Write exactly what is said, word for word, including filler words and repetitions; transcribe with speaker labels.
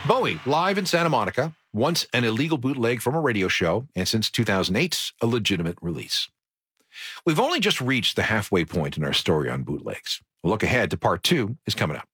Speaker 1: Bowie, live in Santa Monica, once an illegal bootleg from a radio show, and since two thousand eight, a legitimate release. We've only just reached the halfway point in our story on bootlegs. A look ahead to part two is coming up.